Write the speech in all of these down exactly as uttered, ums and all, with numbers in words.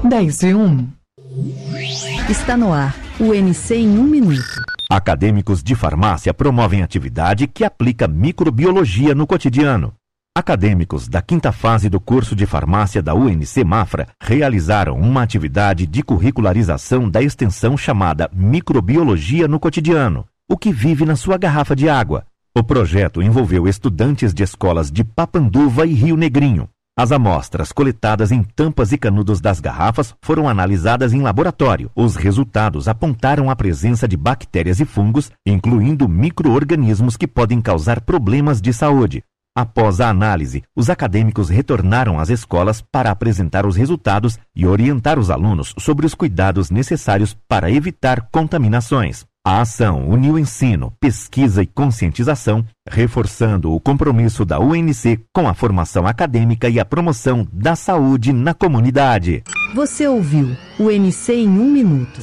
dez e um. Está no ar, o U N C em um minuto. Acadêmicos de farmácia promovem atividade que aplica microbiologia no cotidiano. Acadêmicos da quinta fase do curso de farmácia da U N C Mafra realizaram uma atividade de curricularização da extensão chamada Microbiologia no Cotidiano, o que vive na sua garrafa de água. O projeto envolveu estudantes de escolas de Papanduva e Rio Negrinho. As amostras coletadas em tampas e canudos das garrafas foram analisadas em laboratório. Os resultados apontaram a presença de bactérias e fungos, incluindo micro-organismos que podem causar problemas de saúde. Após a análise, os acadêmicos retornaram às escolas para apresentar os resultados e orientar os alunos sobre os cuidados necessários para evitar contaminações. A ação uniu ensino, pesquisa e conscientização, reforçando o compromisso da U N C com a formação acadêmica e a promoção da saúde na comunidade. Você ouviu o U N C em um minuto.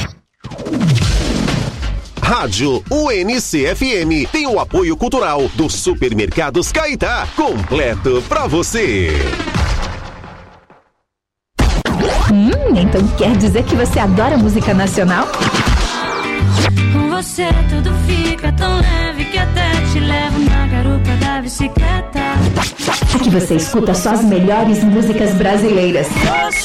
Rádio U N C F M tem o apoio cultural dos Supermercados Caetá, completo pra você. Hum, então quer dizer que você adora música nacional? Com você tudo fica tão leve que até te levo na garupa da bicicleta. Aqui você escuta só as melhores músicas brasileiras.